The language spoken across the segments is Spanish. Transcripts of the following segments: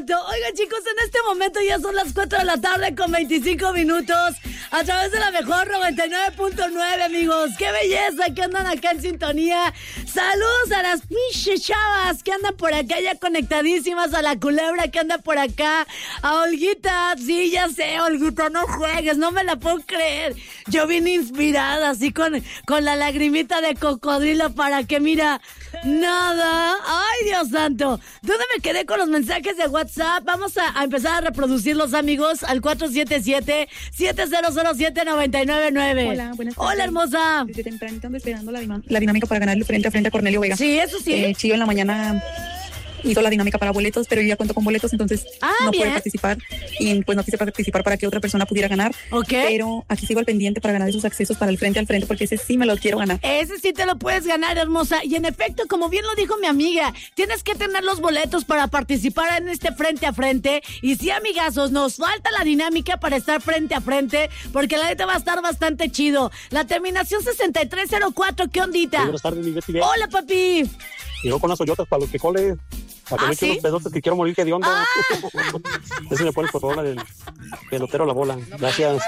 santo. Oigan, chicos, en este momento ya son las 4 de la tarde con 25 minutos a través de la mejor 99.9, amigos. ¡Qué belleza que andan acá en sintonía! Saludos a las pinches chavas que andan por acá ya conectadísimas, a la culebra que anda por acá, a Olguita. Sí, ya sé, Olguita, no juegues, no me la puedo creer. Yo vine inspirada así con la lagrimita de cocodrilo para que, mira, nada. ¡Ay, Dios santo! ¿Dónde me quedé con los mensajes de WhatsApp? Vamos a empezar a reproducirlos, amigos, al 477-7007-999. Hola, buenas tardes. Hola, hermosa. Desde tempranito ando esperando la dinámica para ganarle frente a frente a Cornelio Vega. Sí, eso sí. Chío en la mañana hizo la dinámica para boletos, pero yo ya cuento con boletos, entonces no pude participar. Y pues no quise participar para que otra persona pudiera ganar. Ok. Pero aquí sigo al pendiente para ganar esos accesos para el frente al frente, porque ese sí me lo quiero ganar. Ese sí te lo puedes ganar, hermosa. Y en efecto, como bien lo dijo mi amiga, tienes que tener los boletos para participar en este frente a frente. Y sí, amigazos, nos falta la dinámica para estar frente a frente, porque la neta va a estar bastante chido. La terminación 6304, ¿qué ondita? Buenas tardes, mi Betty. Hola, papi. Llegó con las hoyotas para los frijoles. Para que me eche unos pedotes que quiero morir, que de onda. Eso me pones por favor del pelotero la bola. Gracias.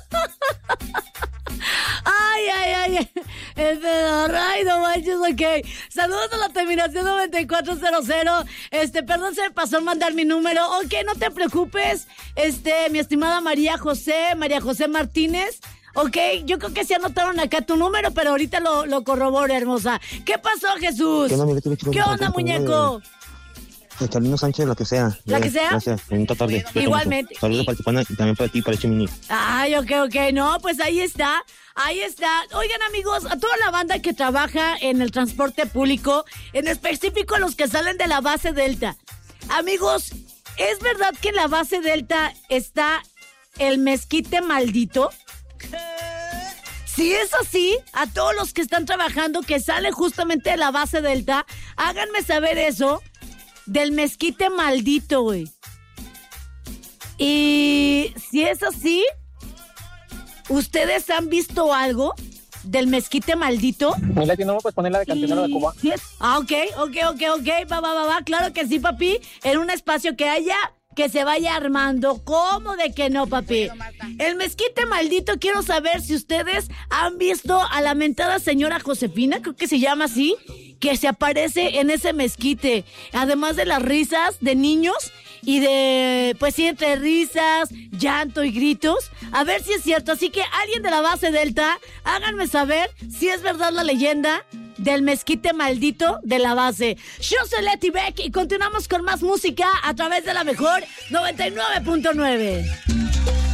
Ay. El pedorray, no manches, ok. Saludos a la terminación 9400. Perdón, se me pasó mandar mi número. Ok, no te preocupes. Mi estimada María José Martínez. Ok, yo creo que sí anotaron acá tu número, pero ahorita lo corroboro, hermosa. ¿Qué pasó, Jesús? ¿Qué onda, muñeco? Carlino Sánchez, la que sea. ¿La que sea? Gracias, bonita tarde. Igualmente. Saludos para Tijuana y también para ti, para Chimini. Ay, ok. No, pues ahí está. Oigan, amigos, a toda la banda que trabaja en el transporte público, en específico los que salen de la base Delta. Amigos, ¿es verdad que en la base Delta está el mezquite maldito? Si es así, a todos los que están trabajando, que salen justamente de la base Delta, háganme saber eso del mezquite maldito, güey. Y si es así, ¿ustedes han visto algo del mezquite maldito? Muy latino, pues poner la de Cantinero de Cuba. Ok. Va. Claro que sí, papi. En un espacio que haya, que se vaya armando. ¿Cómo de que no, papi? El mezquite maldito, quiero saber si ustedes han visto a la mentada señora Josefina, creo que se llama así, que se aparece en ese mezquite. Además de las risas de niños y de, pues sí, entre risas, llanto y gritos. A ver si es cierto. Así que alguien de la base Delta, háganme saber si es verdad la leyenda del mezquite maldito de la base. Yo soy Leti Beck y continuamos con más música a través de la mejor 99.9.